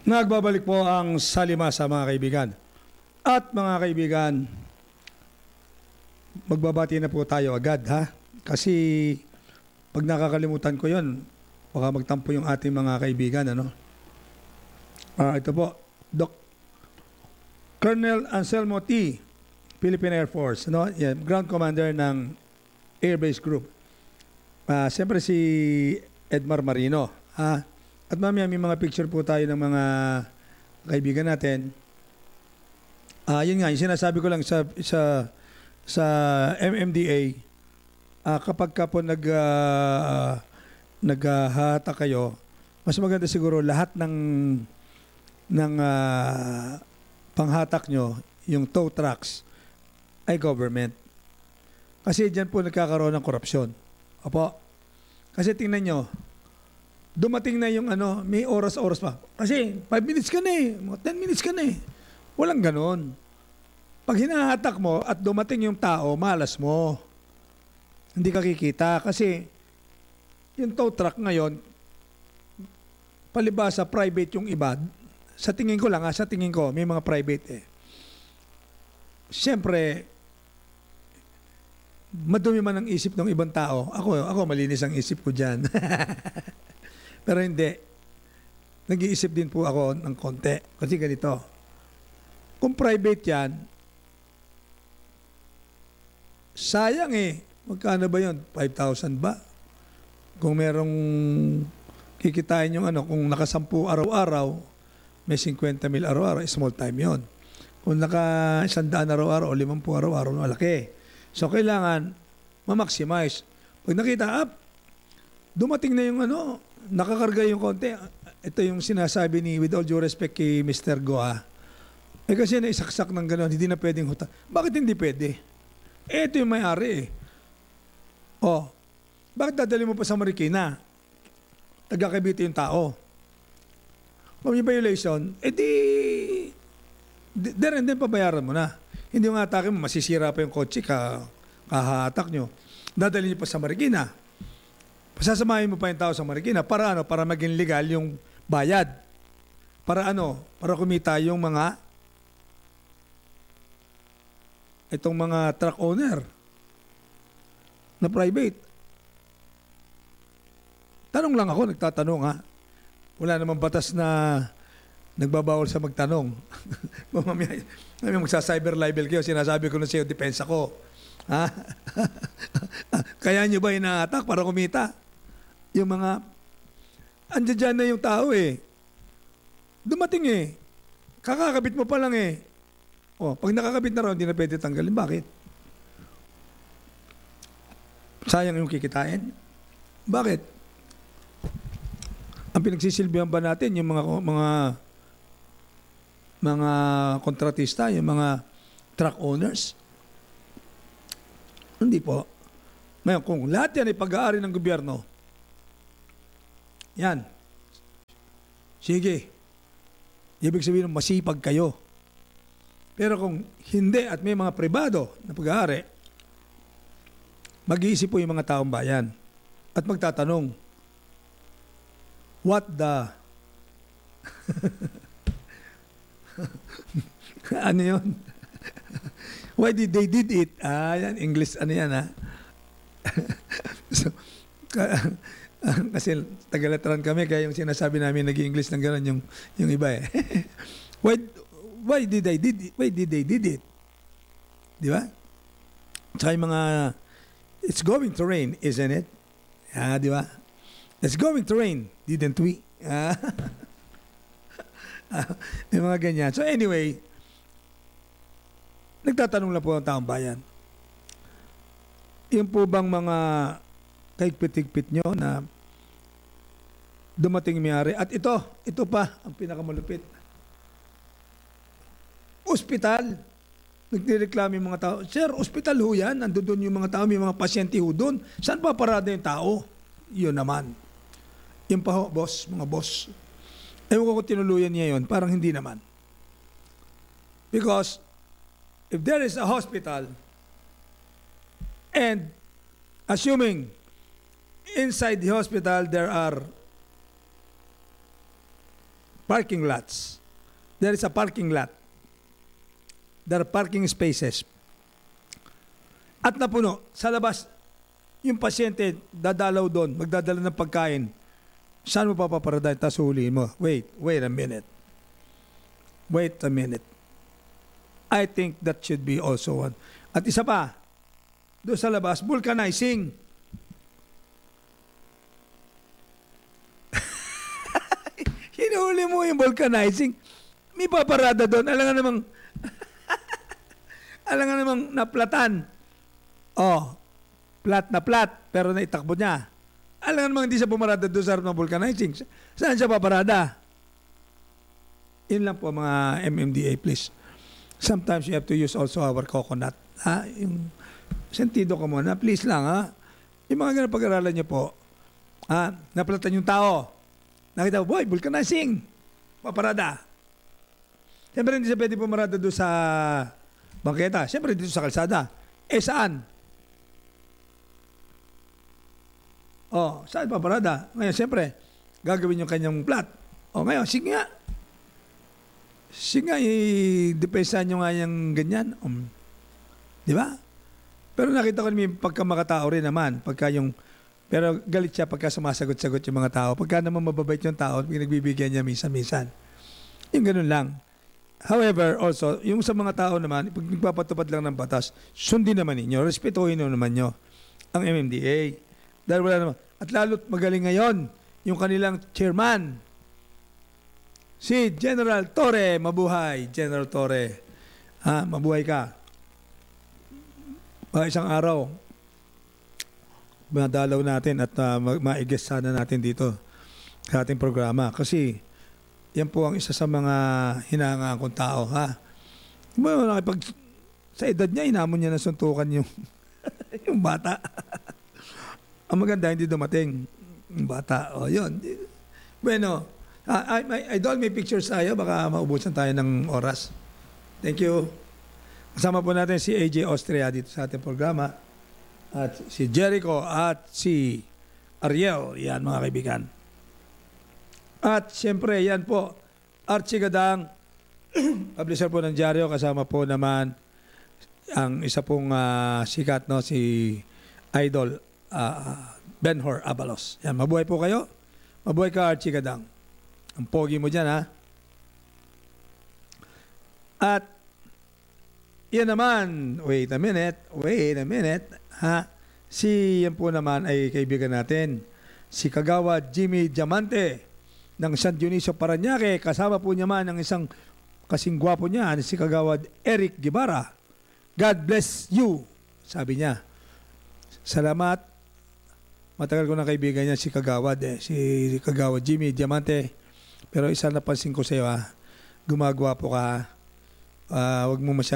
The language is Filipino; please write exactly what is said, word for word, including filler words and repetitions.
Nagbabalik po ang salima sa mga kaibigan. At mga kaibigan, magbabati na po tayo agad ha. Kasi pag nakakalimutan ko yon, baka magtampo yung ating mga kaibigan. Ano? Ah, ito po, Doc Colonel Anselmo T., Philippine Air Force, no? Yan, Ground Commander ng Air Base Group. Ah, siyempre si Edmar Marino. Ha? At mamaya may mga picture po tayo ng mga kaibigan natin. Ah, yun nga, yung sinasabi ko lang sa sa sa M M D A, ah, kapag ka po nag uh, naghahata kayo, mas maganda siguro lahat ng ng uh, panghatak nyo, yung tow trucks, ay government. Kasi diyan po nagkakaroon ng korupsyon. Opo. Kasi tingnan nyo, dumating na yung ano, may oras-oras pa. Kasi five minutes ka na eh, ten minutes ka na eh. Walang ganon. Pag hinahatak mo at dumating yung tao, malas mo. Hindi ka kikita. Kasi yung tow truck ngayon, palibasa private yung iba. Sa tingin ko lang ha, sa tingin ko, may mga private eh. Siyempre, madumi man ang isip ng ibang tao. Ako, ako malinis ang isip ko dyan. Pero hindi. Nag-iisip din po ako ng konti. Kasi ganito. Kung private yan, sayang eh. Magkano ba yun? five thousand ba? Kung merong kikitain yung ano, kung nakasampu araw-araw, may fifty mil araw-araw, small time yon. Kung naka isandaan araw-araw o limampu araw-araw, malaki. So, kailangan ma-maximize. Pag nakita, up, dumating na yung ano, nakakarga yung konti. Ito yung sinasabi ni, with all due respect kay Mister Goa. Eh kasi naisaksak ng gano'n, hindi na pwedeng huta. Bakit hindi pwede? Eh, ito yung may-ari eh. Oh, bakit dadali mo pa sa Marikina? Taga-Cavite yung tao. Kung may violation, eh di, there and then pabayaran mo na. Hindi yung atake mo, masisira pa yung kotse, ka, kahatak nyo. Dadali nyo pa sa Marikina. Pasasamahin mo pa yung tao sa Marikina. Para ano? Para maging legal yung bayad. Para ano? Para kumita yung mga itong mga truck owner na private. Tanong lang ako, nagtatanong ha. Wala namang batas na nagbabawal sa magtanong. Mamaya, mamaya magsa-cyber libel kayo, sinasabi ko na sa iyo, depensa ko. Ha? Kaya nyo ba ina-attack para kumita? Yung mga, andyan dyan na yung tao eh. Dumating eh. Kakakabit mo pa lang eh. O, pag nakakabit na raw, hindi na pwede tanggalin. Bakit? Sayang yung kikitain. Bakit? Ang pinagsisilbihan ba natin yung mga mga mga kontratista, yung mga truck owners? Hindi po. Ngayon, kung lahat yan ay pag-aari ng gobyerno, yan. Sige. Ibig sabihin, masipag kayo. Pero kung hindi at may mga pribado na pag-aari, mag-iisip po yung mga taong bayan at magtatanong, what the... ano yun? Why did they did it? Ah, yan, English, ano yan ha? So, kasi Tagalatran kami, kaya yung sinasabi namin nag-English ng gano'n yung, yung iba eh. why, why did they did it? Why did they did it? Di ba? Tsaka yung mga, it's going to rain, isn't it? Ah, di ba? It's going to rain, didn't we? Ah, yung mga ganyan. So anyway, nagtatanong lang po ang taong bayan. Yung po bang mga kahigpit-higpit nyo na dumating may-ari? At ito, ito pa ang pinakamalupit. Ospital. Nagdireklamo yung mga tao. Sir, ospital ho yan. Nandun doon yung mga tao, may mga pasyente ho doon. Saan pa parada yung tao? Yun naman. Yung pa ho, boss, mga boss. Ewan ko kung tinuluyan niya yun. Parang hindi naman. Because if there is a hospital and assuming inside the hospital there are parking lots. There is a parking lot. There are parking spaces. At napuno, sa labas, yung pasyente dadalaw doon, magdadala ng pagkain. Saan mo papaparadahin? Tapos huliin mo. Wait, wait a minute. Wait a minute. I think that should be also one. At isa pa, doon sa labas, vulcanizing. Hinuli mo yung vulcanizing. May paparada doon. Alam nga namang, alam nga namang naplatan. Oh, plat na plat, pero naitakbo niya. Alam nga namang hindi siya pumarada doon sa harap ng vulcanizing. Saan siya paparada? Yun lang po mga M M D A, please. Sometimes you have to use also our coconut. Ha? Yung sentido ko muna. Please lang, ha? Yung mga ganun pag-aralan niyo po, ha? Naplatan yung tao. Nakita ko, boy, vulcanizing. Paparada. Siyempre hindi siya pwede pumarada doon sa bangketa. Siyempre dito sa kalsada. Eh saan? Oh, saan paparada? Ngayon, siyempre, gagawin yung kanyang plat. Oh, ngayon, sige nga. Sige nga, i-depensahan nyo nga yung ganyan. Um, di ba? Pero nakita ko naman pagka makatao rin naman. Pagka yung, pero galit siya pagka sumasagot-sagot yung mga tao. Pagka naman mababait yung tao, pinagbibigyan niya minsan-minsan. Yung ganun lang. However, also, yung sa mga tao naman, pag nagpapatupad lang ng batas, sundin naman ninyo, respetuhin naman nyo ang M M D A. Dahil wala naman. At lalo't magaling ngayon, yung kanilang chairman, si General Torre. Mabuhay, General Torre. Ha, mabuhay ka. Uh, isang araw, madalaw natin at uh, ma-guest sana natin dito sa ating programa. Kasi, yan po ang isa sa mga hinangaan kong tao, ha? Diba, nakipag, sa edad niya, inamon niya na suntukan yung, yung bata. Ang maganda, hindi dumating yung bata. O, yun. Bueno, uh, I, I, I don't may pictures tayo, baka maubusan tayo ng oras. Thank you. Kasama po natin si A J Austria dito sa ating programa. At si Jericho at si Ariel. Yan, mga kaibigan. At siyempre, yan po, Archie Gadang, publisher po ng dyaryo, kasama po naman ang isa pong uh, sikat, no, si Idol uh, Benhur Abalos. Yan, mabuhay po kayo. Mabuhay ka, Archie Gadang. Ang pogi mo dyan, ha? At yan naman, wait a minute, wait a minute, ha? Si yan po naman ay kaibigan natin, si Kagawa Jimmy Diamante ng San Dionisio Parañaque. Kasama po niya man ang isang kasing gwapo niya, si Kagawad Eric Guevara. God bless you, sabi niya. Salamat. Matagal ko na kaibigan niya si Kagawad, eh, si Kagawad Jimmy Diamante. Pero isa napansin ko sa iyo, ha, gumagwapo ka. Uh, wag mo masyadong